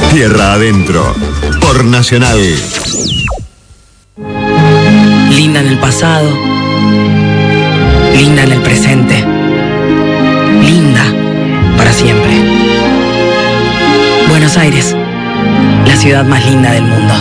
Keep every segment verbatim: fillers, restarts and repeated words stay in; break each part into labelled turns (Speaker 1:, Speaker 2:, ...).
Speaker 1: Tierra Adentro, por Nacional.
Speaker 2: Linda en el pasado, linda en el presente, linda para siempre. Buenos Aires, la ciudad más linda del mundo.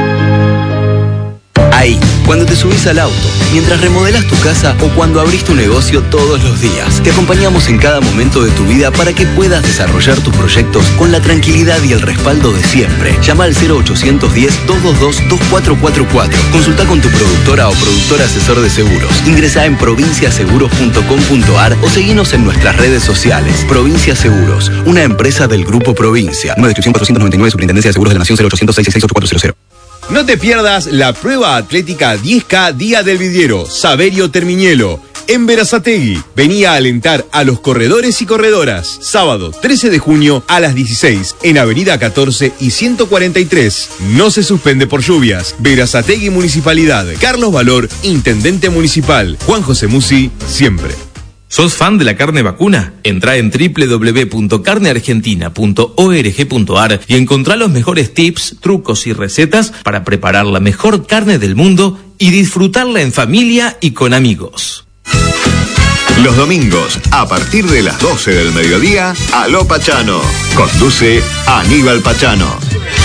Speaker 3: Ahí, cuando te subís al auto, mientras remodelas tu casa o cuando abrís tu negocio todos los días. Te acompañamos en cada momento de tu vida para que puedas desarrollar tus proyectos con la tranquilidad y el respaldo de siempre. Llama al cero ochocientos diez, doscientos veintidós, veinticuatro cuarenta y cuatro. Consulta con tu productora o productor asesor de seguros. Ingresa en provincia seguros punto com punto ar o seguinos en nuestras redes sociales. Provincia Seguros, una empresa del Grupo Provincia. Número de inscripción cuatrocientos noventa y nueve, Superintendencia de Seguros de la Nación, cero ochocientos, seiscientos sesenta y seis, ochenta y cuatro cero.
Speaker 4: No te pierdas la prueba atlética diez K Día del Vidriero, Saverio Termiñelo, en Berazategui. Venía a alentar a los corredores y corredoras. Sábado trece de junio a las dieciséis, en Avenida catorce y ciento cuarenta y tres. No se suspende por lluvias. Berazategui Municipalidad. Carlos Valor, Intendente Municipal. Juan José Musi, siempre.
Speaker 5: ¿Sos fan de la carne vacuna? Entrá en doble u doble u doble u punto carne argentina punto org punto ar y encontrá los mejores tips, trucos y recetas para preparar la mejor carne del mundo y disfrutarla en familia y con amigos.
Speaker 1: Los domingos, a partir de las doce del mediodía, Aló Pachano. Conduce Aníbal Pachano.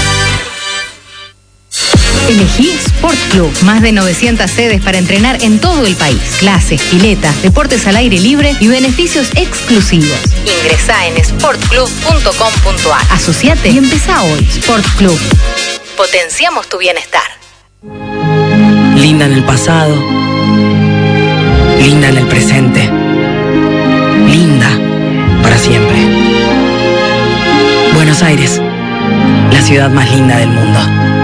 Speaker 6: Elegí Sport Club, más de novecientas sedes para entrenar en todo el país. Clases, piletas, deportes al aire libre y beneficios exclusivos. Ingresá en sport club punto com punto ar. Asociate y empezá hoy. Sport Club. Potenciamos tu bienestar.
Speaker 2: Linda en el pasado, linda en el presente, linda para siempre. Buenos Aires, la ciudad más linda del mundo.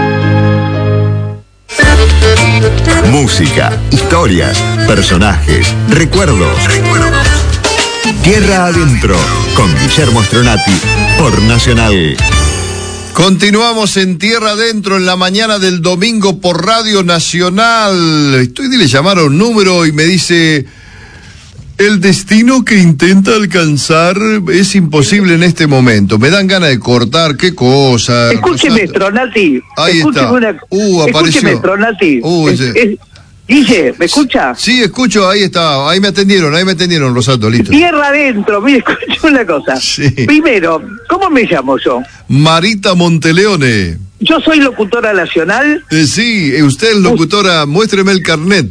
Speaker 1: Música, historias, personajes, recuerdos. Recuerdos. Tierra Adentro, con Guillermo Stronati, por Nacional.
Speaker 7: Continuamos en Tierra Adentro en la mañana del domingo por Radio Nacional. Estoy de le llamar a un número y me dice: el destino que intenta alcanzar es imposible en este momento. Me dan ganas de cortar, qué cosa.
Speaker 8: Escúcheme, Stronati.
Speaker 7: Ahí está.
Speaker 8: Una...
Speaker 7: Uh, apareció.
Speaker 8: Escúcheme, Stronati.
Speaker 7: Uh, ese...
Speaker 8: es, es... Guille, ¿me escucha?
Speaker 7: Sí, escucho, ahí está. Ahí me atendieron, ahí me atendieron, Rosato, listo.
Speaker 8: Tierra Adentro, mire, escucha una cosa.
Speaker 7: Sí.
Speaker 8: Primero, ¿cómo me llamo yo?
Speaker 7: Marita Monteleone.
Speaker 8: Yo soy locutora nacional.
Speaker 7: Eh, sí, usted es locutora, muéstreme el carnet.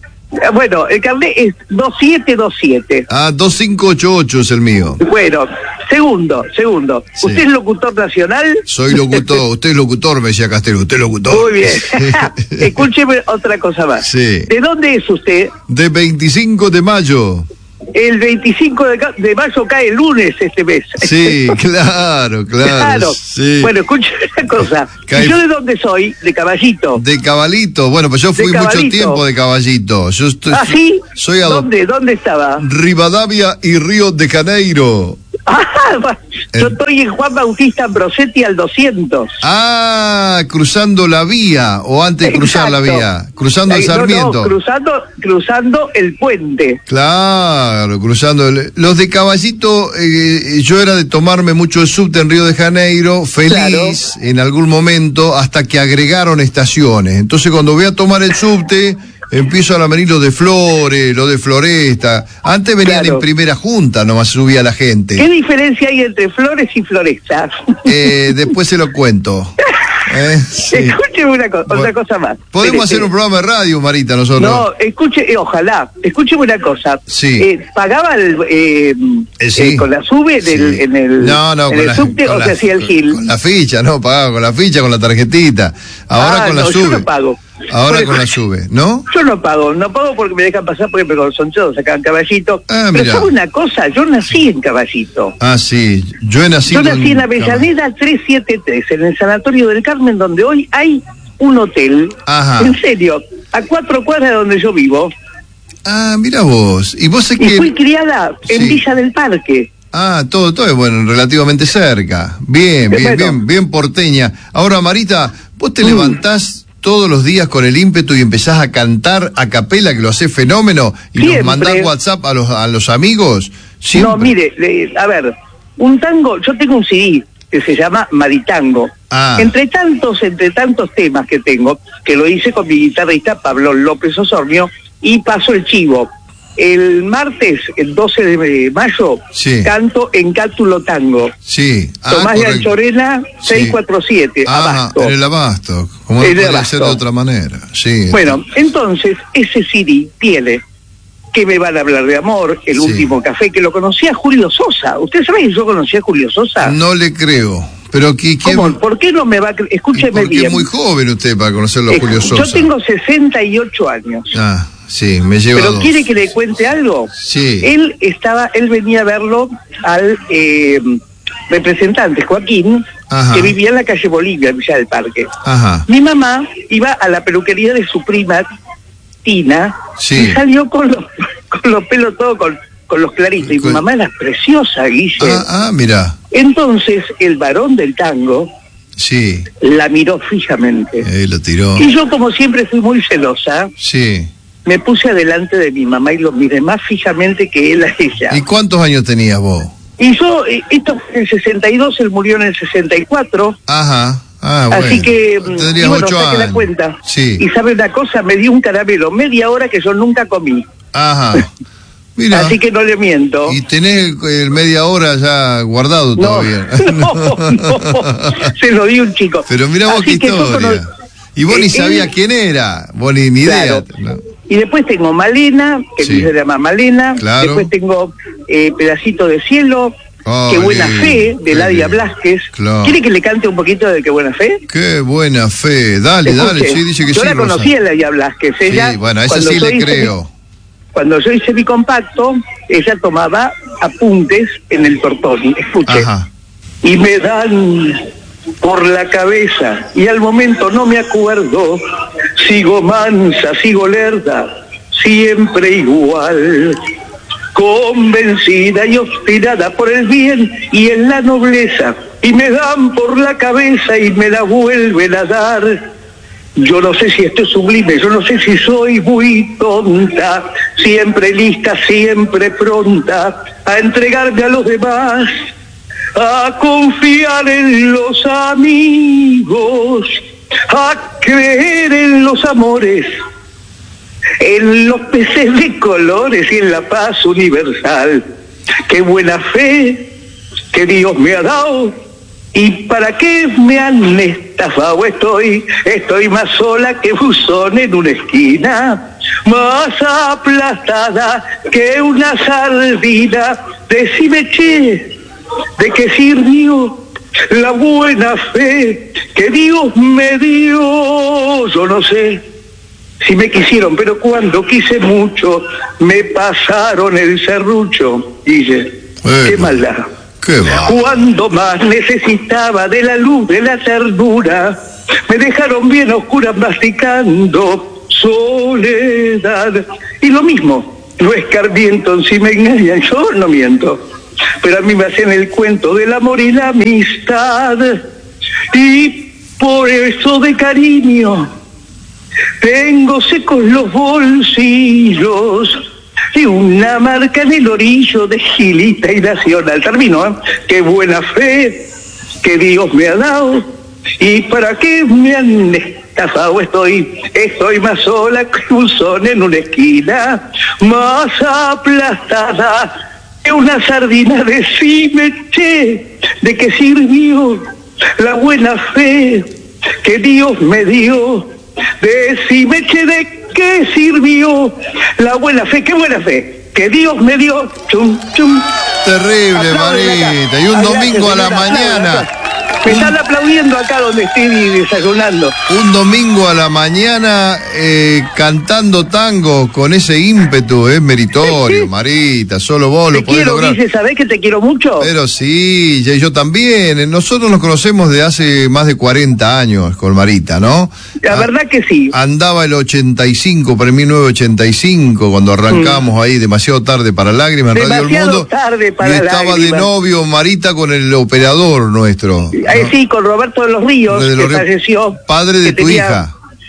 Speaker 8: Bueno, el carnet es dos siete dos siete.
Speaker 7: Ah, dos cinco ocho ocho es el mío.
Speaker 8: Bueno, segundo, segundo. Sí. ¿Usted es locutor nacional?
Speaker 7: Soy locutor, usted es locutor, me decía Castelo, usted es locutor.
Speaker 8: Muy bien. Escúcheme otra cosa más.
Speaker 7: Sí.
Speaker 8: ¿De dónde es usted?
Speaker 7: De veinticinco de mayo.
Speaker 8: El veinticinco de mayo cae el lunes este mes.
Speaker 7: Sí, claro, claro.
Speaker 8: Claro.
Speaker 7: Sí.
Speaker 8: Bueno, escuche una cosa. Cae... ¿Yo de dónde soy? De Caballito.
Speaker 7: De Caballito. Bueno, pues yo fui mucho tiempo de Caballito. Yo estoy,
Speaker 8: ¿Ah, sí?
Speaker 7: Soy a
Speaker 8: ¿Dónde? ¿Dónde estaba?
Speaker 7: Rivadavia y Río de Janeiro.
Speaker 8: Ah, yo estoy en Juan Bautista Ambrosetti al doscientos.
Speaker 7: Ah, cruzando la vía, o antes de cruzar la vía, cruzando el Sarmiento.
Speaker 8: No, no, cruzando, cruzando el puente.
Speaker 7: Claro, cruzando el... Los de Caballito, eh, yo era de tomarme mucho el subte en Río de Janeiro, feliz claro. En algún momento, hasta que agregaron estaciones. Entonces cuando voy a tomar el subte... Empiezo a venir lo de Flores, lo de Floresta. Antes venían claro. En primera junta, nomás subía la gente.
Speaker 8: ¿Qué diferencia hay entre Flores y Floresta?
Speaker 7: Eh, después se lo cuento. Eh, sí.
Speaker 8: Escúcheme una cosa, bueno, otra cosa más.
Speaker 7: Podemos
Speaker 8: Espérate.
Speaker 7: hacer un programa de radio, Marita, nosotros.
Speaker 8: No, escuche, eh, ojalá. Escúcheme una cosa.
Speaker 7: Sí.
Speaker 8: Eh, ¿Pagaba el, eh, eh, sí. eh, con la sube
Speaker 7: sí.
Speaker 8: del, en el,
Speaker 7: no, no,
Speaker 8: en
Speaker 7: con
Speaker 8: el
Speaker 7: la,
Speaker 8: subte o
Speaker 7: la,
Speaker 8: se hacía el gil?
Speaker 7: Con la ficha, no, pagaba con la ficha, con la tarjetita. Ahora
Speaker 8: ah,
Speaker 7: con
Speaker 8: no,
Speaker 7: la sube.
Speaker 8: Yo no pago.
Speaker 7: Ahora con la sube, ¿no?
Speaker 8: Yo no pago, no pago porque me dejan pasar porque me son todos acá en Caballito.
Speaker 7: Ah,
Speaker 8: pero ¿sabe una cosa? Yo nací en Caballito.
Speaker 7: Ah, sí, yo he nacido
Speaker 8: Yo nací en, en
Speaker 7: Avellaneda
Speaker 8: trescientos setenta y tres, en el Sanatorio del Carmen, donde hoy hay un hotel.
Speaker 7: Ajá.
Speaker 8: En serio, a cuatro cuadras de donde yo vivo.
Speaker 7: Ah, mira vos. Y vos sé
Speaker 8: y
Speaker 7: que...
Speaker 8: fui criada en sí. Villa del Parque.
Speaker 7: Ah, todo, todo es bueno, relativamente cerca. Bien, bien, bueno. bien, bien porteña. Ahora, Marita, vos te mm. levantás todos los días con el ímpetu y empezás a cantar a capela, que lo haces fenómeno, y
Speaker 8: Siempre.
Speaker 7: Nos mandás WhatsApp a los a los amigos. Siempre.
Speaker 8: No, mire, eh, a ver, un tango, yo tengo un C D que se llama Maritango.
Speaker 7: Ah.
Speaker 8: Entre tantos, entre tantos temas que tengo, que lo hice con mi guitarrista Pablo López Osornio, y paso el chivo. El martes, el doce de mayo,
Speaker 7: sí.
Speaker 8: canto en Cátulo Tango.
Speaker 7: Sí. Ah,
Speaker 8: Tomás
Speaker 7: correcto.
Speaker 8: de Anchorena,
Speaker 7: Sí.
Speaker 8: seiscientos cuarenta y siete,
Speaker 7: Ah,
Speaker 8: Abasto.
Speaker 7: en el Abasto. Como no
Speaker 8: En el
Speaker 7: podría
Speaker 8: Abasto.
Speaker 7: ser de otra manera. Sí.
Speaker 8: Bueno, entonces, ese C D tiene que me van a hablar de amor, el
Speaker 7: Sí.
Speaker 8: último café, que lo conocía Julio Sosa. ¿Usted sabe que yo conocía a Julio Sosa?
Speaker 7: No le creo. Pero que, que
Speaker 8: ¿Cómo? ¿Por qué no me va a cre- Escúcheme
Speaker 7: porque
Speaker 8: bien.
Speaker 7: es muy joven usted para conocerlo a
Speaker 8: Eh,
Speaker 7: Julio
Speaker 8: Yo
Speaker 7: Sosa.
Speaker 8: tengo sesenta y ocho años.
Speaker 7: Ah, sí, me lleva
Speaker 8: ¿Pero
Speaker 7: dos.
Speaker 8: quiere que le cuente algo?
Speaker 7: Sí.
Speaker 8: Él estaba, él venía a verlo al eh, representante Joaquín,
Speaker 7: Ajá.
Speaker 8: que vivía en la calle Bolivia, en Villa del Parque.
Speaker 7: Ajá.
Speaker 8: Mi mamá iba a la peluquería de su prima Tina,
Speaker 7: Sí.
Speaker 8: y salió con los, con los pelos todos con, con los claritos. Y
Speaker 7: Con-
Speaker 8: mi mamá era preciosa, Guille.
Speaker 7: Ah, ah, mira.
Speaker 8: Entonces el varón del tango
Speaker 7: Sí.
Speaker 8: la miró fijamente.
Speaker 7: Ahí lo tiró.
Speaker 8: Y yo, como siempre fui muy celosa,
Speaker 7: Sí.
Speaker 8: me puse adelante de mi mamá y lo miré más fijamente que él a ella.
Speaker 7: ¿Y cuántos años tenías vos?
Speaker 8: Y yo, eh, esto fue en el sesenta y dos, él murió en el sesenta y cuatro.
Speaker 7: Ajá. Ah, bueno.
Speaker 8: Así que, mm,
Speaker 7: Tendrías
Speaker 8: y bueno,
Speaker 7: ocho
Speaker 8: saque la
Speaker 7: años.
Speaker 8: cuenta.
Speaker 7: Sí.
Speaker 8: Y sabe una cosa, me dio un caramelo media hora que yo nunca comí.
Speaker 7: Ajá. Mira.
Speaker 8: Así que no le miento.
Speaker 7: Y tenés el media hora ya guardado
Speaker 8: No,
Speaker 7: todavía.
Speaker 8: no, no, se lo di un chico.
Speaker 7: Pero mira vos
Speaker 8: Así
Speaker 7: qué
Speaker 8: que yo
Speaker 7: historia.
Speaker 8: cono-
Speaker 7: Y vos
Speaker 8: Eh,
Speaker 7: ni sabías
Speaker 8: él-
Speaker 7: quién era. Vos ni, ni idea.
Speaker 8: Claro.
Speaker 7: No.
Speaker 8: Y después tengo Malena, que
Speaker 7: Sí.
Speaker 8: mi hija se llama Malena.
Speaker 7: Claro.
Speaker 8: Después tengo eh, Pedacito de Cielo,
Speaker 7: Oh,
Speaker 8: Qué Buena
Speaker 7: lindo,
Speaker 8: Fe, de
Speaker 7: qué
Speaker 8: Ladia
Speaker 7: lindo.
Speaker 8: Blasquez.
Speaker 7: Claro.
Speaker 8: ¿Quiere que le cante un poquito de Qué Buena Fe?
Speaker 7: Qué buena fe. Dale, dale.
Speaker 8: Escuche,
Speaker 7: Sí, dice que
Speaker 8: yo
Speaker 7: sí.
Speaker 8: la
Speaker 7: Rosa.
Speaker 8: conocí a Ladia Blasquez. Ella,
Speaker 7: Sí, bueno, a esa
Speaker 8: cuando
Speaker 7: sí
Speaker 8: yo
Speaker 7: le
Speaker 8: hice
Speaker 7: creo.
Speaker 8: mi- cuando yo hice mi compacto, ella tomaba apuntes en el Tortoni. Escuche.
Speaker 7: Ajá.
Speaker 8: Y me dan por la cabeza y al momento no me acuerdo, sigo mansa, sigo lerda, siempre igual, convencida y obstinada por el bien y en la nobleza, y me dan por la cabeza y me la vuelven a dar. Yo no sé si esto es sublime, yo no sé si soy muy tonta, siempre lista, siempre pronta a entregarme a los demás, a confiar en los amigos, a creer en los amores, en los peces de colores y en la paz universal. Qué buena fe que Dios me ha dado. ¿Y para qué me han estafado? Estoy, estoy más sola que buzón en una esquina, más aplastada que una sardina. Decime, che, ¿de qué sirvió la buena fe que Dios me dio? Yo no sé si me quisieron, pero cuando quise mucho, me pasaron el serrucho. Guille,
Speaker 7: Eh,
Speaker 8: qué maldad.
Speaker 7: Qué va.
Speaker 8: Cuando más necesitaba de la luz, de la ternura, me dejaron bien oscuras masticando soledad. Y lo mismo, no escarmiento, si me engañan, yo no miento. Pero a mí me hacen el cuento del amor y la amistad. Y por eso de cariño tengo secos los bolsillos y una marca en el orillo de Gilita y Nacional. Termino, ¿eh? Qué buena fe que Dios me ha dado. ¿Y para qué me han estafado? Estoy, estoy más sola que un son en una esquina, más aplastada que una sardina. Decime, che, ¿de qué sirvió la buena fe que Dios me dio? Decime, che, ¿de qué sirvió la buena fe? ¿Qué buena fe que Dios me dio? Chum, chum.
Speaker 7: Terrible,
Speaker 8: Aplauden acá.
Speaker 7: Marita. Y un
Speaker 8: Ah,
Speaker 7: domingo
Speaker 8: gracias,
Speaker 7: a la
Speaker 8: señora.
Speaker 7: mañana.
Speaker 8: Aplaudan. Me están aplaudiendo acá donde estoy desayunando.
Speaker 7: Un domingo a la mañana eh, cantando tango con ese ímpetu, es meritorio, Marita, solo vos lo
Speaker 8: Te
Speaker 7: podés
Speaker 8: quiero,
Speaker 7: lograr.
Speaker 8: dice, ¿sabés que te quiero mucho?
Speaker 7: Pero sí, y yo también. Nosotros nos conocemos de hace más de cuarenta años con Marita, ¿no?
Speaker 8: La
Speaker 7: Ah,
Speaker 8: verdad que sí.
Speaker 7: Andaba el ochenta y cinco, para mil novecientos ochenta y cinco, cuando arrancamos ahí demasiado tarde para Lágrimas en Radio El
Speaker 8: Demasiado
Speaker 7: Mundo.
Speaker 8: tarde para
Speaker 7: y estaba
Speaker 8: Lágrimas.
Speaker 7: de novio Marita con el operador nuestro.
Speaker 8: Eh, sí, con Roberto de los Ríos,
Speaker 7: De los
Speaker 8: que
Speaker 7: Ríos,
Speaker 8: falleció.
Speaker 7: padre de
Speaker 8: que
Speaker 7: tu
Speaker 8: tenía-
Speaker 7: hija.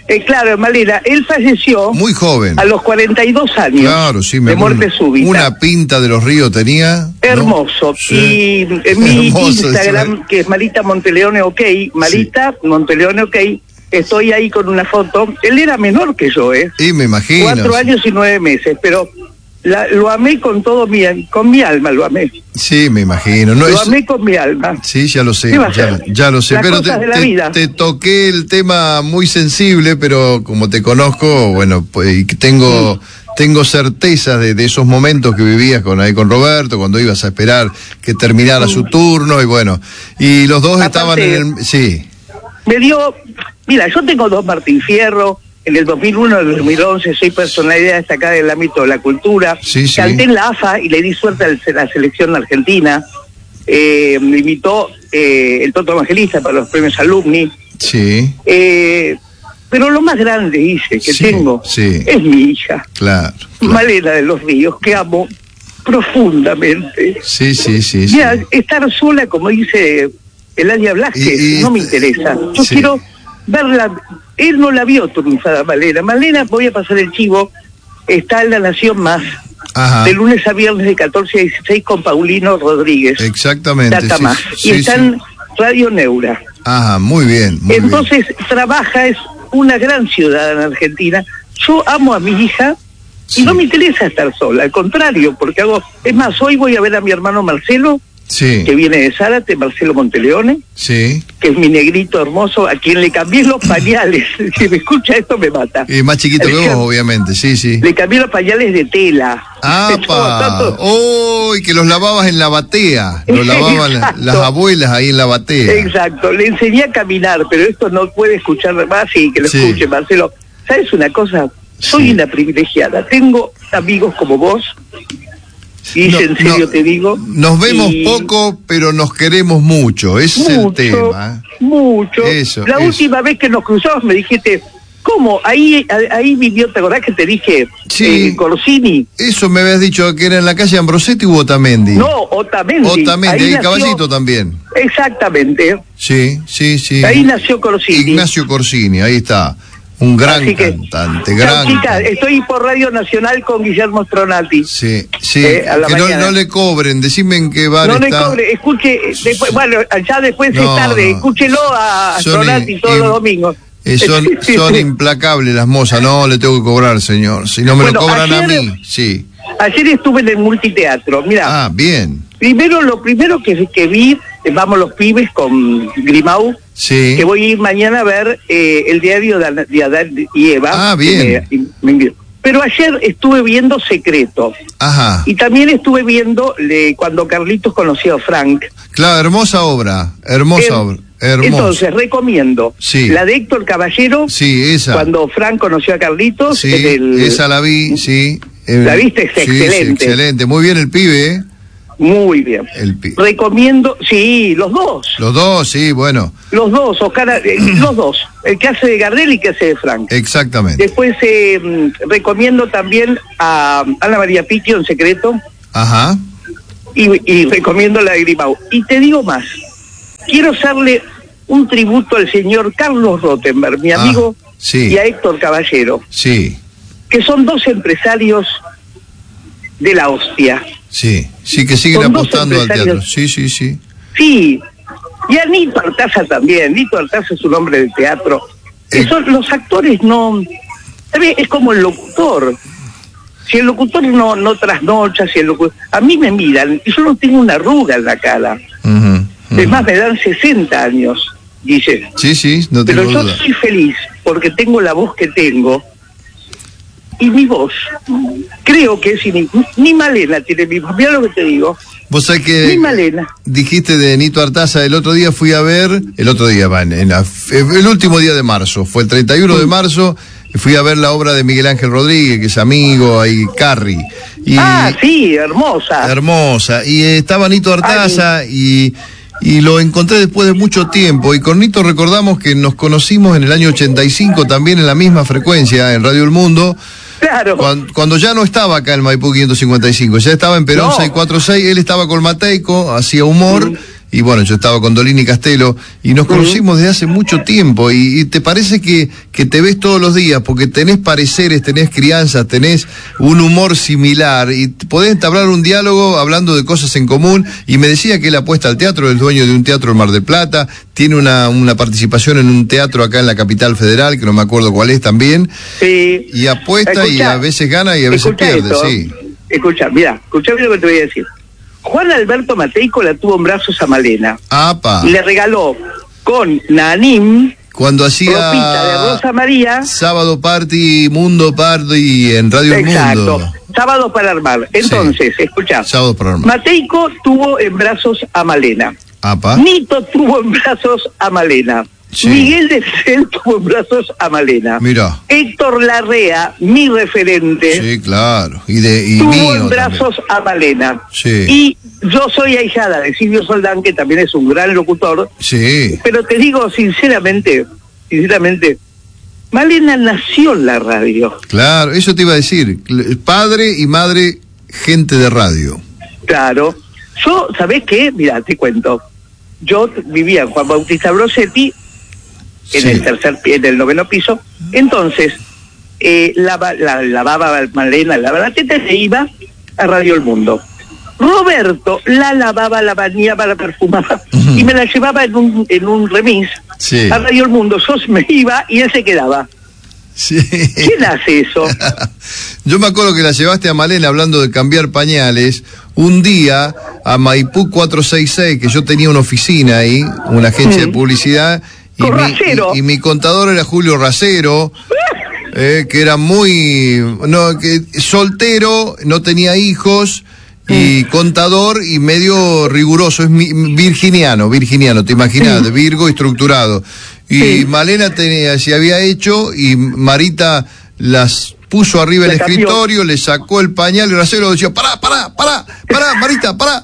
Speaker 8: Eh, claro, Malena, él falleció
Speaker 7: muy joven,
Speaker 8: a los cuarenta y dos años,
Speaker 7: claro, sí, me
Speaker 8: de muerte súbita.
Speaker 7: Una pinta de los ríos tenía.
Speaker 8: Hermoso.
Speaker 7: ¿No? Sí.
Speaker 8: Y en mi
Speaker 7: Hermoso,
Speaker 8: Instagram,
Speaker 7: sí.
Speaker 8: que es Marita Monteleone OK, Marita sí. Monteleone OK, estoy ahí con una foto. Él era menor que yo, ¿eh?
Speaker 7: Y me imagino.
Speaker 8: Cuatro años y nueve meses, pero la, lo amé con todo mi, con mi alma, lo amé.
Speaker 7: Sí, me imagino. No,
Speaker 8: lo
Speaker 7: es...
Speaker 8: amé con mi alma.
Speaker 7: Sí, ya lo sé,
Speaker 8: ya,
Speaker 7: ya lo sé.
Speaker 8: Las
Speaker 7: pero te,
Speaker 8: cosas de la
Speaker 7: te,
Speaker 8: vida.
Speaker 7: te toqué el tema muy sensible, pero como te conozco, bueno, pues tengo... Sí. Tengo certeza de, de esos momentos que vivías con ahí con Roberto, cuando ibas a esperar que terminara mm. su turno, y bueno, y los dos Aparte, estaban en el... Sí.
Speaker 8: Me dio... Mira, yo tengo dos Martín Fierro, en el dos mil uno, en el dos mil once, soy personalidad destacada en el ámbito de la cultura.
Speaker 7: Sí, sí.
Speaker 8: Canté en la A F A y le di suerte a la selección argentina. Eh, me invitó eh, el Toto Evangelista para los premios Alumni.
Speaker 7: Sí.
Speaker 8: Eh... Pero lo más grande, dice, que
Speaker 7: sí,
Speaker 8: tengo,
Speaker 7: sí.
Speaker 8: es mi hija.
Speaker 7: Claro, claro.
Speaker 8: Malena de los Ríos, que amo profundamente.
Speaker 7: Sí, sí, sí.
Speaker 8: Mira,
Speaker 7: sí.
Speaker 8: estar sola, como dice Eladia Blasquez, y, y, no me interesa. Yo sí. quiero verla. Él no la vio triunfada, Malena. Malena, voy a pasar el chivo, está en La Nación Más. Ajá. De lunes a viernes de catorce a dieciséis con Paulino Rodríguez.
Speaker 7: Exactamente.
Speaker 8: Data
Speaker 7: sí,
Speaker 8: Más.
Speaker 7: Sí,
Speaker 8: y está
Speaker 7: sí.
Speaker 8: en Radio Neura.
Speaker 7: Ajá, muy bien. Muy
Speaker 8: Entonces,
Speaker 7: bien.
Speaker 8: trabaja, es una gran ciudadana argentina. Yo amo a mi hija y sí. no me interesa estar sola, al contrario, porque hago... Es más, hoy voy a ver a mi hermano Marcelo,
Speaker 7: sí.
Speaker 8: que viene de Zárate, Marcelo Monteleone,
Speaker 7: sí.
Speaker 8: que es mi negrito hermoso, a quien le cambié los pañales. Si me escucha esto me mata.
Speaker 7: Y más chiquito que vos, obviamente, sí, sí.
Speaker 8: Le cambié los pañales de tela.
Speaker 7: ¡Apa! ¡Oh! Y que los lavabas en la batea. Los lavaban Exacto. las abuelas ahí en la batea.
Speaker 8: Exacto. Le enseñé a caminar, pero esto no puede escuchar más y que lo sí. escuche, Marcelo. ¿Sabes una cosa? Soy sí. una privilegiada. Tengo amigos como vos. Y no, en serio no, te digo.
Speaker 7: Nos vemos y... poco, pero nos queremos mucho. Ese mucho, es el tema.
Speaker 8: Mucho.
Speaker 7: Eso,
Speaker 8: la
Speaker 7: eso.
Speaker 8: última vez que nos cruzamos me dijiste... ¿Cómo? Ahí ahí vivió, ¿te acordás que te dije?
Speaker 7: Sí.
Speaker 8: Eh, Corsini.
Speaker 7: Eso me habías dicho que era en la calle Ambrosetti u Otamendi.
Speaker 8: No, Otamendi.
Speaker 7: Otamendi, ahí, ahí
Speaker 8: nació...
Speaker 7: Caballito también.
Speaker 8: Exactamente.
Speaker 7: Sí, sí, sí.
Speaker 8: Ahí nació Corsini.
Speaker 7: Ignacio Corsini, ahí está. Un gran que, cantante, gran
Speaker 8: chica,
Speaker 7: cantante.
Speaker 8: Estoy por Radio Nacional con Guillermo Stronati.
Speaker 7: Sí, sí.
Speaker 8: Eh,
Speaker 7: que no, no le cobren, decime en qué bar
Speaker 8: no
Speaker 7: está.
Speaker 8: No le cobre, escuche, después, bueno, ya después no, es tarde, no. escúchelo a Stronati in, todos in, los domingos.
Speaker 7: Eh, son, son implacables las mozas, no le tengo que cobrar, señor. Si no me bueno, lo cobran ayer, a mí, sí.
Speaker 8: Ayer estuve en el multiteatro, mira.
Speaker 7: Ah, bien.
Speaker 8: Primero, lo primero que, que vi, vamos los pibes con Grimau,
Speaker 7: sí.
Speaker 8: que voy a ir mañana a ver eh, el diario de, de Adán y Eva.
Speaker 7: Ah, bien.
Speaker 8: Me, me Pero ayer estuve viendo Secreto.
Speaker 7: Ajá.
Speaker 8: Y también estuve viendo le, cuando Carlitos conoció a Frank.
Speaker 7: Claro, hermosa obra, hermosa eh, obra. Hermoso.
Speaker 8: Entonces, recomiendo
Speaker 7: sí.
Speaker 8: la de Héctor Caballero,
Speaker 7: sí, esa.
Speaker 8: Cuando Frank conoció a Carlitos.
Speaker 7: Sí,
Speaker 8: el...
Speaker 7: esa la vi, sí. El...
Speaker 8: ¿La viste? Es
Speaker 7: sí,
Speaker 8: excelente.
Speaker 7: Sí, excelente, muy bien el pibe, ¿eh?
Speaker 8: Muy bien.
Speaker 7: El pibe.
Speaker 8: Recomiendo, sí, los dos.
Speaker 7: Los dos, sí, bueno.
Speaker 8: Los dos, Oscar, eh, los dos. El que hace de Gardel y el que hace de Frank.
Speaker 7: Exactamente.
Speaker 8: Después eh, recomiendo también a Ana María Picchio en Secreto.
Speaker 7: Ajá.
Speaker 8: Y, y recomiendo la de Grimau. Y te digo más. Quiero hacerle un tributo al señor Carlos Rottenberg, mi amigo,
Speaker 7: ah, sí.
Speaker 8: y a Héctor Caballero.
Speaker 7: Sí.
Speaker 8: Que son dos empresarios de la hostia.
Speaker 7: Sí, sí, que siguen
Speaker 8: son
Speaker 7: apostando al teatro. Sí, sí, sí.
Speaker 8: Sí. Y a Nito Artaza también. Nito Artaza es un hombre de teatro. Que eh. son los actores no... ¿Sabes? Es como el locutor. Si el locutor no, no trasnocha, si el locutor... A mí me miran y yo no tengo una arruga en la cara.
Speaker 7: Uh -huh, uh -huh.
Speaker 8: Es más, me dan sesenta años, dice.
Speaker 7: Sí, sí, no tengo
Speaker 8: Pero yo
Speaker 7: duda.
Speaker 8: soy feliz porque tengo la voz que tengo. Y mi voz, creo que es ni, ni Malena tiene mi voz. Mira lo que te digo.
Speaker 7: Vos sabés que
Speaker 8: ni Malena.
Speaker 7: Dijiste de Nito Artaza, el otro día fui a ver, el otro día, van, en la, el último día de marzo, fue el treinta y uno de marzo, fui a ver la obra de Miguel Ángel Rodríguez, que es amigo, ahí Carrie. Y,
Speaker 8: ah, sí, hermosa.
Speaker 7: Hermosa. Y eh, estaba Nito Artaza y... Y lo encontré después de mucho tiempo, y con Nito recordamos que nos conocimos en el año ochenta y cinco también en la misma frecuencia, en Radio El Mundo.
Speaker 8: Claro.
Speaker 7: Cuando, cuando ya no estaba acá en Maipú quinientos cincuenta y cinco, ya estaba en Perón no. seiscientos cuarenta y seis, él estaba con Mateico, hacía humor, mm. y bueno, yo estaba con Dolini Castelo, y nos conocimos uh-huh. desde hace mucho tiempo, y, y te parece que, que te ves todos los días, porque tenés pareceres, tenés crianzas, tenés un humor similar, y podés entablar un diálogo hablando de cosas en común, y me decía que él apuesta al teatro, es dueño de un teatro en Mar del Plata, tiene una, una participación en un teatro acá en la capital federal, que no me acuerdo cuál es también,
Speaker 8: sí.
Speaker 7: y apuesta, escucha, y a veces gana y a veces pierde,
Speaker 8: esto.
Speaker 7: sí.
Speaker 8: Escucha, mira, escucha lo que te voy a decir. Juan Alberto Mateico la tuvo en brazos a Malena.
Speaker 7: Apa.
Speaker 8: Y le regaló con Nanim,
Speaker 7: cuando hacía
Speaker 8: ropita de Rosa María,
Speaker 7: Sábado Party, Mundo Party en Radio El
Speaker 8: exacto,
Speaker 7: Mundo.
Speaker 8: Sábado para armar. Entonces, sí. escuchá.
Speaker 7: Sábado para armar.
Speaker 8: Mateico tuvo en brazos a Malena.
Speaker 7: Apa.
Speaker 8: Nito tuvo en brazos a Malena. Sí. Miguel de Cel tuvo en brazos a Malena.
Speaker 7: Mira.
Speaker 8: Héctor Larrea, mi referente.
Speaker 7: Sí, claro. Y de y
Speaker 8: tuvo
Speaker 7: mío
Speaker 8: en brazos
Speaker 7: también.
Speaker 8: a Malena.
Speaker 7: Sí.
Speaker 8: Y yo soy ahijada de Silvio Soldán, que también es un gran locutor.
Speaker 7: Sí.
Speaker 8: Pero te digo sinceramente, sinceramente, Malena nació en la radio.
Speaker 7: Claro, eso te iba a decir. Padre y madre, gente de radio.
Speaker 8: Claro. Yo, ¿sabés qué? Mira, te cuento. Yo vivía en Juan Bautista Brosetti, en sí. el tercer en el noveno piso. Entonces, eh, lava, la, lavaba Malena, lavaba la teta y se iba a Radio El Mundo. Roberto la lavaba, la bañaba, la perfumaba uh-huh. y me la llevaba en un, en un remis sí. a Radio El Mundo. Yo me iba y él se quedaba.
Speaker 7: Sí.
Speaker 8: ¿Quién hace eso?
Speaker 7: Yo me acuerdo que la llevaste a Malena hablando de cambiar pañales un día a Maipú cuatrocientos sesenta y seis, que yo tenía una oficina ahí, una agencia mm. de publicidad, y mi, y, y mi contador era Julio Racero, eh, que era muy no que soltero, no tenía hijos, y contador y medio riguroso, es mi, virginiano, virginiano, te imaginas, de Virgo, estructurado. Y sí. Malena tenía, se había hecho, y Marita las puso arriba el escritorio, le sacó el pañal y Racero decía, pará, pará, pará, pará, Marita, pará.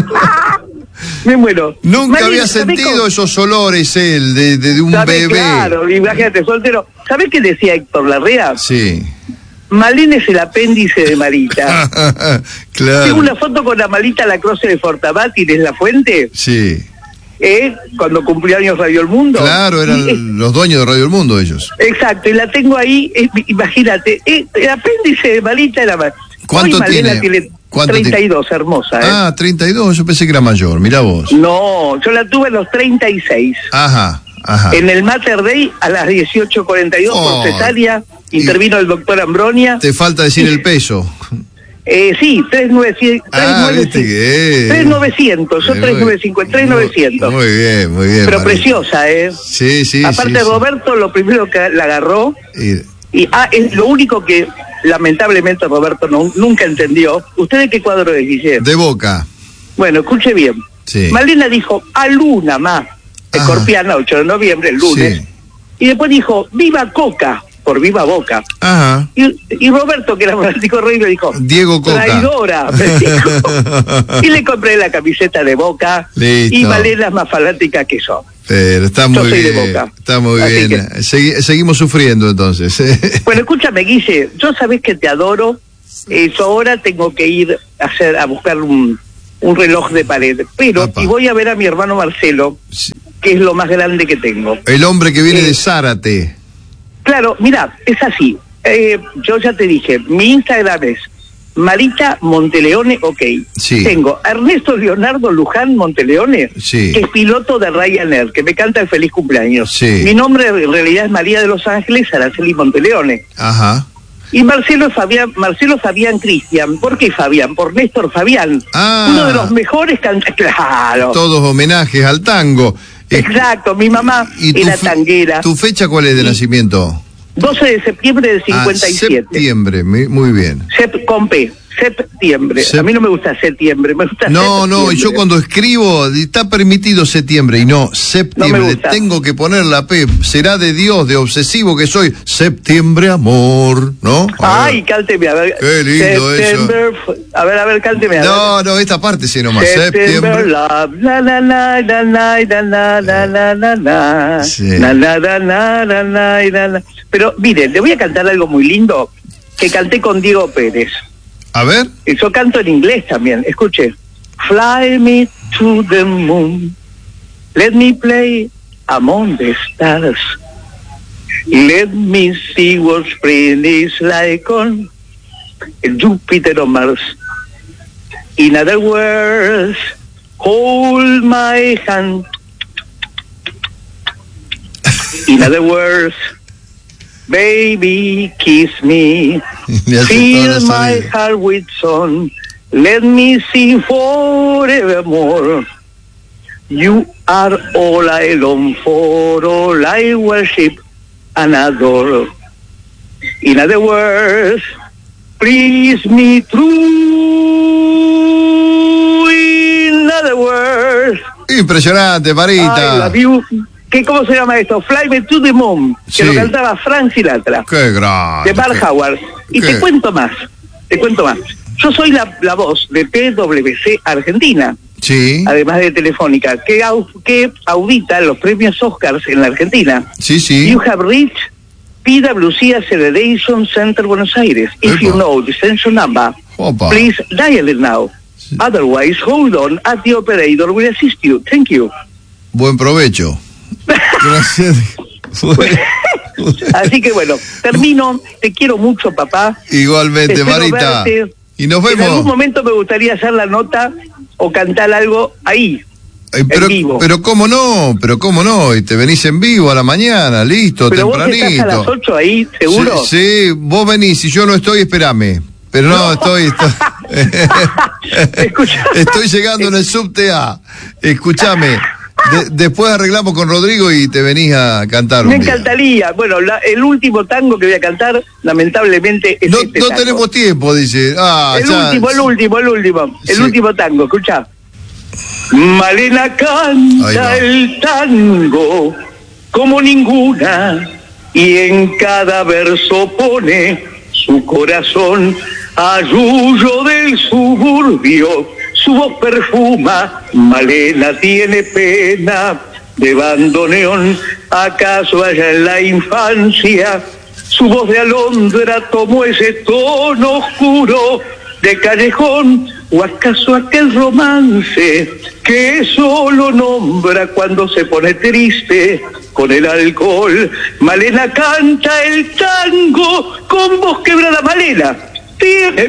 Speaker 8: Me muero.
Speaker 7: Nunca
Speaker 8: Marita,
Speaker 7: había sentido esos olores él, de, de, de un bebé.
Speaker 8: Claro, imagínate, soltero. ¿Sabés qué decía Héctor Larrea?
Speaker 7: Sí.
Speaker 8: Malena es el apéndice de Marita.
Speaker 7: Claro.
Speaker 8: Tengo una foto con la Malita Lacroce de Fortabat en La Fuente.
Speaker 7: Sí.
Speaker 8: ¿Eh? Cuando cumplió años Radio El Mundo.
Speaker 7: Claro, eran y, los dueños de Radio El Mundo ellos.
Speaker 8: Exacto, y la tengo ahí, eh, imagínate, eh, el apéndice de Malita era...
Speaker 7: ¿Cuánto
Speaker 8: Hoy
Speaker 7: tiene?
Speaker 8: tiene
Speaker 7: ¿Cuánto
Speaker 8: treinta y dos,
Speaker 7: tiene?
Speaker 8: Hermosa, ¿eh?
Speaker 7: Ah, treinta y dos, yo pensé que era mayor, mirá vos.
Speaker 8: No, yo la tuve a los treinta y seis.
Speaker 7: Ajá, ajá.
Speaker 8: En el Mater Dei, a las dieciocho cuarenta y dos,
Speaker 7: oh,
Speaker 8: por cesárea, intervino el doctor Ambronia.
Speaker 7: Te falta decir el peso.
Speaker 8: Eh, sí, tres mil novecientos.
Speaker 7: Ah, viste que
Speaker 8: tres mil novecientos, yo tres mil novecientos cincuenta, tres mil novecientos.
Speaker 7: Muy bien, muy bien.
Speaker 8: Pero
Speaker 7: María.
Speaker 8: Preciosa, ¿eh?
Speaker 7: Sí, sí,
Speaker 8: aparte
Speaker 7: sí,
Speaker 8: Roberto,
Speaker 7: sí.
Speaker 8: lo primero que la agarró, y, y ah, es lo único que lamentablemente Roberto no, nunca entendió. ¿Usted de qué cuadro es, Guillermo?
Speaker 7: De Boca.
Speaker 8: Bueno, escuche bien.
Speaker 7: Sí.
Speaker 8: Malena dijo, a Luna más, Escorpiana, ocho de noviembre, el lunes. Sí. Y después dijo, viva Coca, por viva Boca.
Speaker 7: Ajá.
Speaker 8: Y, y Roberto, que era fanático rey, le dijo,
Speaker 7: Diego Coca.
Speaker 8: Traidora, me dijo. Y le compré la camiseta de Boca.
Speaker 7: Listo.
Speaker 8: Y Malena es más fanática que yo.
Speaker 7: Pero está muy
Speaker 8: yo soy
Speaker 7: bien.
Speaker 8: De Boca.
Speaker 7: Está muy
Speaker 8: Así
Speaker 7: bien.
Speaker 8: Que...
Speaker 7: Segui seguimos sufriendo entonces.
Speaker 8: Bueno, escúchame, Guille, yo sabés que te adoro. Eh, yo ahora tengo que ir a hacer a buscar un, un reloj de pared. Pero, Apa. y voy a ver a mi hermano Marcelo, sí. que es lo más grande que tengo.
Speaker 7: El hombre que viene
Speaker 8: eh,
Speaker 7: de Zárate.
Speaker 8: Claro, mira, es así. Eh, yo ya te dije, mi Instagram es Marita Monteleone, ok.
Speaker 7: Sí.
Speaker 8: Tengo a Ernesto Leonardo Luján Monteleone,
Speaker 7: sí.
Speaker 8: que es piloto de Ryanair, que me canta el feliz cumpleaños.
Speaker 7: Sí.
Speaker 8: Mi nombre en realidad es María de los Ángeles Araceli Monteleone.
Speaker 7: Ajá.
Speaker 8: Y Marcelo Fabián, Marcelo Fabián Cristian. ¿Por qué Fabián? Por Néstor Fabián.
Speaker 7: Ah.
Speaker 8: Uno de los mejores cantantes. Claro.
Speaker 7: Todos homenajes al tango.
Speaker 8: Exacto, mi mamá era tanguera.
Speaker 7: ¿Tu fecha cuál es de
Speaker 8: y...
Speaker 7: nacimiento?
Speaker 8: doce de septiembre del cincuenta y siete.
Speaker 7: Ah, septiembre, muy bien.
Speaker 8: Sep, con P, septiembre.
Speaker 7: Sep...
Speaker 8: A mí no me gusta septiembre, me gusta
Speaker 7: No,
Speaker 8: septiembre.
Speaker 7: no, yo cuando escribo, está permitido septiembre, y no, septiembre,
Speaker 8: no
Speaker 7: le tengo que poner la P, será de Dios, de obsesivo que soy, septiembre, amor, ¿no? A
Speaker 8: Ay, cánteme, a ver.
Speaker 7: Qué lindo
Speaker 8: septiembre, eso. A ver, a ver, cánteme. A
Speaker 7: no,
Speaker 8: ver.
Speaker 7: no, esta parte sí nomás,
Speaker 8: septiembre.
Speaker 7: septiembre.
Speaker 8: La, la, la, la, la, la, la, la, la, la, la, la,
Speaker 7: sí.
Speaker 8: la, la, la, la, la, la, la, la. Pero miren, le voy a cantar algo muy lindo que canté con Diego Pérez.
Speaker 7: A ver.
Speaker 8: Yo canto en inglés también, escuche. Fly me to the moon. Let me play among the stars. Let me see what spring is like on Jupiter or Mars. In other words, hold my hand. In other words, baby, kiss me. Fill my heart with song. Let me sing forevermore. You are all I long for, all I worship and adore. In other words, please me true. In other words,
Speaker 7: impresionante, Marita.
Speaker 8: I love you. ¿Qué, ¿Cómo se llama esto? Fly Me to the Moon, que
Speaker 7: Sí.
Speaker 8: lo cantaba Frank Sinatra.
Speaker 7: Qué grande.
Speaker 8: De Bart
Speaker 7: qué-
Speaker 8: Howard. Y
Speaker 7: qué-
Speaker 8: te cuento más, te cuento más. Yo soy la, la voz de P W C Argentina,
Speaker 7: Sí,
Speaker 8: además de Telefónica, que, au- que audita los premios Oscars en la Argentina.
Speaker 7: sí, sí.
Speaker 8: You have reached P W C Acceleration Center Buenos Aires. If
Speaker 7: Epa.
Speaker 8: you know the extension number,
Speaker 7: Opa.
Speaker 8: please dial it now. Otherwise, hold on at the operator will assist you. Thank you.
Speaker 7: Buen provecho. Gracias.
Speaker 8: Así que bueno, termino. Te quiero mucho, papá.
Speaker 7: Igualmente,
Speaker 8: Espero
Speaker 7: Marita.
Speaker 8: verte.
Speaker 7: Y nos
Speaker 8: En algún
Speaker 7: vemos.
Speaker 8: momento me gustaría hacer la nota o cantar algo ahí,
Speaker 7: Eh, pero,
Speaker 8: en vivo.
Speaker 7: pero cómo no, pero cómo no, y te venís en vivo a la mañana, listo,
Speaker 8: Pero vos estás a las
Speaker 7: tempranito.
Speaker 8: ocho ahí, ¿seguro?
Speaker 7: Sí, sí, vos venís, si yo no estoy, espérame. Pero no, estoy, estoy,
Speaker 8: Escuchá.
Speaker 7: estoy llegando en el subte A. Escúchame, de- después arreglamos con Rodrigo y te venís a cantar.
Speaker 8: Me
Speaker 7: un día.
Speaker 8: encantaría. Bueno, la- el último tango que voy a cantar, lamentablemente, es
Speaker 7: No,
Speaker 8: este
Speaker 7: no
Speaker 8: tango.
Speaker 7: tenemos tiempo, dice. Ah,
Speaker 8: el
Speaker 7: ya.
Speaker 8: último, el último, el último. El
Speaker 7: Sí.
Speaker 8: último tango, escuchá. Malena canta
Speaker 7: Ahí va.
Speaker 8: el tango como ninguna y en cada verso pone su corazón ayuyo del suburbio, su voz perfuma. Malena tiene pena de bandoneón, acaso allá en la infancia su voz de alondra tomó ese tono oscuro de callejón, o acaso aquel romance que solo nombra cuando se pone triste con el alcohol. Malena canta el tango con voz quebrada. Malena tiene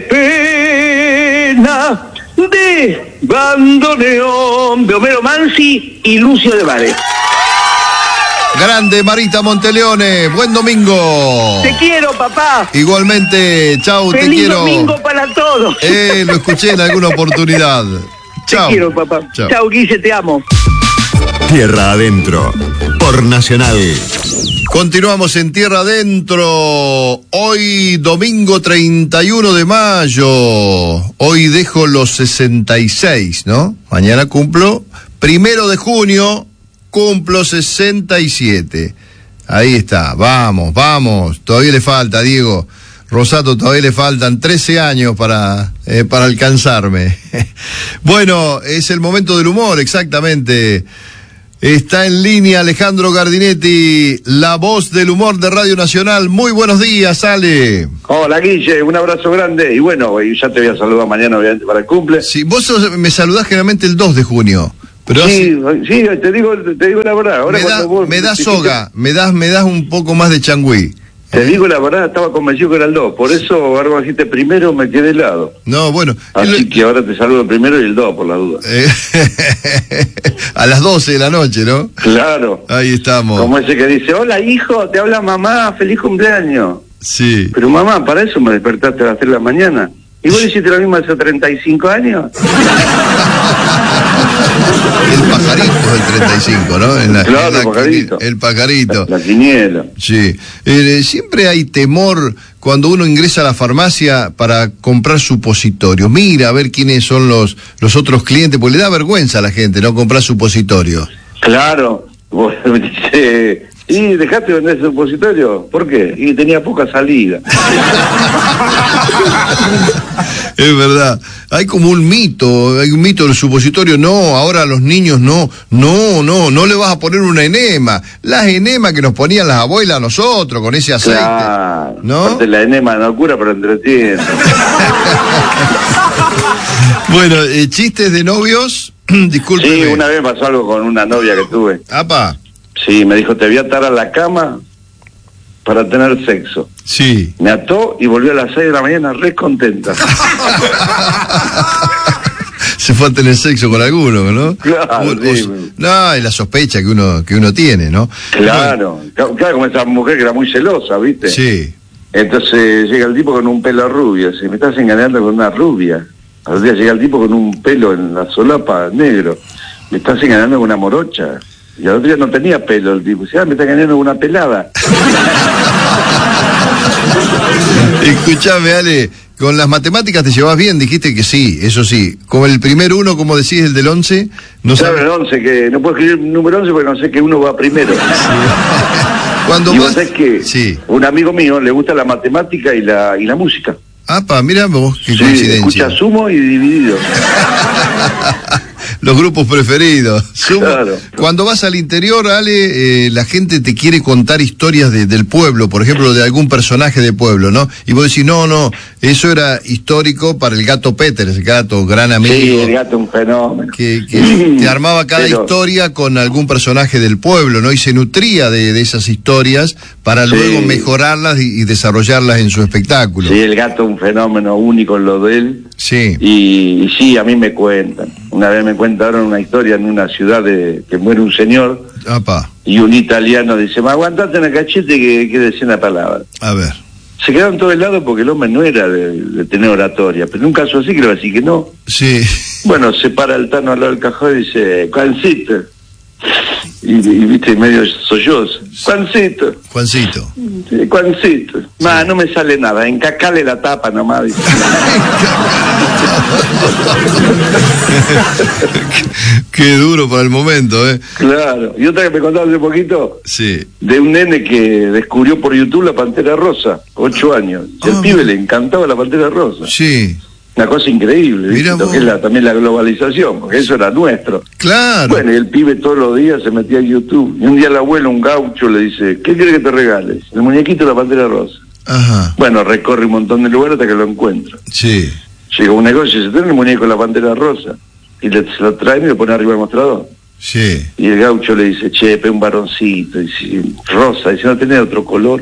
Speaker 8: pena de bandoneón, de Homero Mansi y Lucio de Mare.
Speaker 7: Grande Marita Monteleone, buen domingo.
Speaker 8: Te quiero, papá.
Speaker 7: Igualmente, chau, te
Speaker 8: Feliz
Speaker 7: quiero.
Speaker 8: domingo para todos.
Speaker 7: Eh, lo escuché en alguna oportunidad. Chau.
Speaker 8: Te quiero, papá.
Speaker 7: Chau.
Speaker 8: Chau, Guille, te amo.
Speaker 1: Tierra Adentro, por Nacional.
Speaker 7: Continuamos en Tierra Adentro. Hoy domingo treinta y uno de mayo. Hoy dejo los sesenta y seis, ¿no? Mañana cumplo. Primero de junio cumplo sesenta y siete. Ahí está. Vamos, vamos. Todavía le falta, Diego. Rosato, todavía le faltan trece años para, eh, para alcanzarme. Bueno, es el momento del humor, exactamente. Está en línea Alejandro Gardinetti, la voz del humor de Radio Nacional. Muy buenos días, Ale.
Speaker 9: Hola, Guille, un abrazo grande. Y bueno, y ya te voy a saludar mañana, obviamente, para el cumple.
Speaker 7: Sí, vos sos- me saludás generalmente el dos de junio. Pero
Speaker 9: sí, sí, te digo, te digo la verdad. Ahora
Speaker 7: me, da,
Speaker 9: cuando vos
Speaker 7: me das
Speaker 9: dijiste-
Speaker 7: soga, me das, me das un poco más de changüí.
Speaker 9: Te digo la verdad, estaba convencido que era el dos. Por eso, ahora me dijiste primero, me quedé helado.
Speaker 7: No, bueno.
Speaker 9: Así
Speaker 7: el-
Speaker 9: que ahora te saludo primero y el dos, por la duda.
Speaker 7: eh, a las doce de la noche, ¿no?
Speaker 9: Claro.
Speaker 7: Ahí estamos.
Speaker 9: Como ese que dice, hola hijo, te habla mamá, feliz cumpleaños.
Speaker 7: Sí.
Speaker 9: Pero mamá, para eso me despertaste a las tres de la mañana. ¿Y vos hiciste lo mismo hace treinta y cinco años?
Speaker 7: El pajarito es el treinta y cinco, ¿no? En la-
Speaker 9: Claro,
Speaker 7: en la
Speaker 9: el pajarito.
Speaker 7: quini- El pajarito.
Speaker 9: La quiniela.
Speaker 7: Sí. Eh, siempre hay temor cuando uno ingresa a la farmacia para comprar supositorio. Mira a ver quiénes son los, los otros clientes, porque le da vergüenza a la gente, ¿no? Comprar supositorio.
Speaker 9: Claro. Vos me dice, ¿y dejaste de vender ese supositorio? ¿Por qué? Y tenía poca salida.
Speaker 7: Es verdad. Hay como un mito, hay un mito del supositorio. No, ahora a los niños no, no, no, no le vas a poner una enema. Las enemas que nos ponían las abuelas a nosotros con ese aceite.
Speaker 9: Claro.
Speaker 7: ¿No?
Speaker 9: Aparte la enema no cura, pero entretiene.
Speaker 7: Bueno, eh, chistes de novios. Disculpe.
Speaker 9: Sí, una vez pasó algo con una novia que tuve.
Speaker 7: Apa.
Speaker 9: Sí, me dijo, te voy a atar a la cama para tener sexo.
Speaker 7: Sí.
Speaker 9: Me ató y volvió a las seis de la mañana re contenta.
Speaker 7: Se fue a tener sexo con alguno, ¿no?
Speaker 9: Claro,
Speaker 7: o,
Speaker 9: sí.
Speaker 7: o, no, es la sospecha que uno que uno tiene, ¿no?
Speaker 9: Claro, claro, como esa mujer que era muy celosa, ¿viste?
Speaker 7: Sí.
Speaker 9: Entonces llega el tipo con un pelo rubio, si me estás engañando con una rubia. Al día llega el tipo con un pelo en la solapa negro, me estás engañando con una morocha. Y al otro día no tenía pelo el tipo, decía, ah, me está engañando con una pelada.
Speaker 7: Escuchame, Ale, con las matemáticas te llevas bien, dijiste que sí, eso sí. Con el primer uno, como decís, el del once, no
Speaker 9: Claro,
Speaker 7: sabes.
Speaker 9: el once, que no puedo escribir el número once porque no sé que uno va primero. Sí.
Speaker 7: Cuando
Speaker 9: y
Speaker 7: vas...
Speaker 9: vos sabés que
Speaker 7: sí.
Speaker 9: un amigo mío le gusta la matemática y la y la música.
Speaker 7: Apa, mira vos, qué
Speaker 9: Sí,
Speaker 7: coincidencia.
Speaker 9: escucha Sumo y Dividido.
Speaker 7: Los grupos preferidos. Sumo.
Speaker 9: Claro.
Speaker 7: Cuando vas al interior, Ale, eh, la gente te quiere contar historias de, del pueblo, por ejemplo, de algún personaje de pueblo, ¿no? Y vos decís, no, no, eso era histórico para el gato Peter, el gato, gran amigo.
Speaker 9: Sí, el gato un fenómeno.
Speaker 7: Que, que te armaba cada
Speaker 9: Pero-
Speaker 7: historia con algún personaje del pueblo, ¿no? Y se nutría de, de esas historias para
Speaker 9: Sí.
Speaker 7: luego mejorarlas y, y desarrollarlas en su espectáculo.
Speaker 9: Sí, el gato un fenómeno único en lo de él.
Speaker 7: Sí.
Speaker 9: Y, y sí, a mí me cuentan. Una vez me contaron una historia en una ciudad de que muere un señor
Speaker 7: Apa,
Speaker 9: y un italiano dice, ma aguantate en la cachete que quiere decir una palabra.
Speaker 7: a ver.
Speaker 9: Se quedaron todos helados porque el hombre no era de, de tener oratoria, pero en un caso así que le va a decir que no.
Speaker 7: Sí.
Speaker 9: Bueno, se para el Tano al lado del cajón y dice, Juancito. Y, y viste, medio sollozo. Juancito.
Speaker 7: Juancito.
Speaker 9: Sí, Juancito. Ma, no me sale nada, encacale la tapa nomás. Dice.
Speaker 7: Qué duro para el momento, ¿eh?
Speaker 9: Claro. Y otra que me contaron hace poquito,
Speaker 7: Sí.
Speaker 9: de un nene que descubrió por YouTube la Pantera Rosa, ocho años. Y al
Speaker 7: Ah,
Speaker 9: pibe le encantaba la Pantera Rosa.
Speaker 7: Sí.
Speaker 9: Una cosa increíble, ¿viste?
Speaker 7: Mirá
Speaker 9: Lo
Speaker 7: vos.
Speaker 9: que es la, también la globalización, porque eso era nuestro.
Speaker 7: Claro.
Speaker 9: Bueno, y el pibe todos los días se metía a YouTube. Y un día el abuelo, un gaucho, le dice, ¿qué quiere que te regales? El muñequito de la Pantera Rosa.
Speaker 7: Ajá.
Speaker 9: Bueno, recorre un montón de lugares hasta que lo encuentra.
Speaker 7: Sí.
Speaker 9: Llega a un negocio y se tiene el muñeco de la Pantera Rosa. Y le, se lo traen y lo pone arriba del mostrador.
Speaker 7: Sí.
Speaker 9: Y el gaucho le dice, che, pe un varoncito. Y dice, rosa. Dice, ¿no tenés otro color?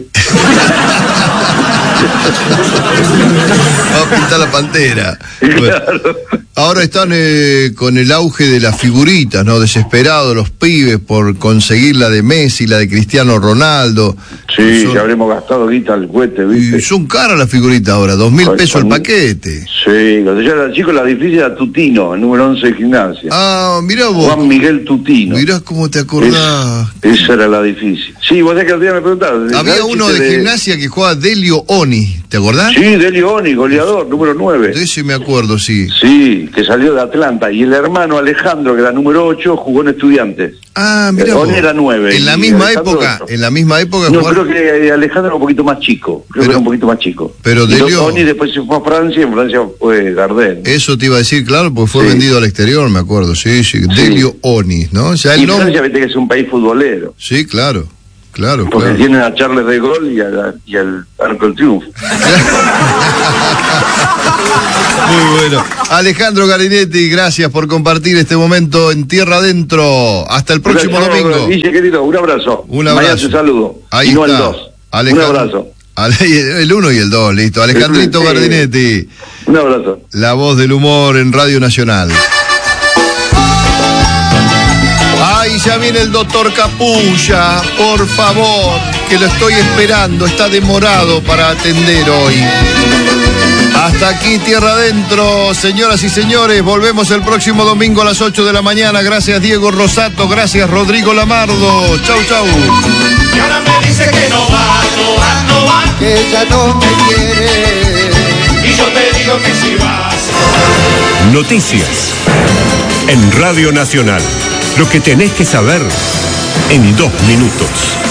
Speaker 7: Vamos a pintar la pantera. Bueno,
Speaker 9: Claro.
Speaker 7: ahora están eh, con el auge de las figuritas, ¿no? Desesperados los pibes por conseguir la de Messi, la de Cristiano Ronaldo.
Speaker 9: Sí,
Speaker 7: Son-
Speaker 9: ya habremos gastado guita al cohete, ¿viste?
Speaker 7: Y son caras las figuritas ahora, dos mil
Speaker 9: Con-
Speaker 7: pesos el
Speaker 9: con-
Speaker 7: paquete.
Speaker 9: Sí, cuando yo era chico la difícil era Tutino, el número once de gimnasia.
Speaker 7: Ah, mirá vos.
Speaker 9: Juan Miguel Tutino.
Speaker 7: Mirá cómo te acordás.
Speaker 9: Es- esa era la difícil. Sí, vos sabés que el día me preguntaron.
Speaker 7: Había
Speaker 9: ¿sabés
Speaker 7: uno
Speaker 9: chiste
Speaker 7: de gimnasia que jugaba Delio Oni, ¿te acordás?
Speaker 9: Sí, Delio Oni, goleador, número nueve.
Speaker 7: De ese me acuerdo, sí.
Speaker 9: Sí, que salió de Atlanta. Y el hermano Alejandro, que era número ocho, jugó en Estudiantes.
Speaker 7: Ah, mirá vos.
Speaker 9: Oni era nueve.
Speaker 7: En la
Speaker 9: y
Speaker 7: misma
Speaker 9: Alejandro
Speaker 7: época,
Speaker 9: ocho.
Speaker 7: en la misma época
Speaker 9: No,
Speaker 7: jugaron-
Speaker 9: creo que Alejandro era un poquito más chico. Creo
Speaker 7: Pero-
Speaker 9: que era un poquito más chico.
Speaker 7: pero
Speaker 9: Y
Speaker 7: Delio-
Speaker 9: Oni después se fue a Francia y en Francia fue Gardel.
Speaker 7: Eso te iba a decir, claro, porque fue
Speaker 9: Sí.
Speaker 7: vendido al exterior, me acuerdo, sí, sí. Delio Oni, ¿no? Ya
Speaker 9: Y
Speaker 7: el nombre.
Speaker 9: Francia, viste que es un país futbolero.
Speaker 7: Sí, claro, claro,
Speaker 9: Porque
Speaker 7: claro.
Speaker 9: tienen a Charles de Gaulle y, a- y al Arco del Triunfo.
Speaker 7: Muy bueno. Alejandro Garinetti, gracias por compartir este momento en Tierra Adentro. Hasta el próximo
Speaker 9: Gracias,
Speaker 7: domingo.
Speaker 9: Guille, querido, un abrazo.
Speaker 7: Un
Speaker 9: Mañana
Speaker 7: abrazo.
Speaker 9: te saludo.
Speaker 7: Ahí
Speaker 9: y no
Speaker 7: está.
Speaker 9: el dos.
Speaker 7: Alejandro-
Speaker 9: Un abrazo.
Speaker 7: Ale- El uno y el dos, listo. Alejandrito
Speaker 9: Sí.
Speaker 7: Gardinetti,
Speaker 9: Un abrazo.
Speaker 7: la voz del humor en Radio Nacional. Ay, ya viene el doctor Capulla, por favor, que lo estoy esperando, está demorado para atender hoy. Hasta aquí, Tierra Adentro, señoras y señores, volvemos el próximo domingo a las ocho de la mañana. Gracias Diego Rosato, gracias Rodrigo Lamardo. Chau, chau.
Speaker 10: Y ahora me dice que no va, no va, no va.
Speaker 11: Que ella no me quiere.
Speaker 10: Y yo te digo que sí vas.
Speaker 12: Noticias en Radio Nacional. Lo que tenés que saber en dos minutos.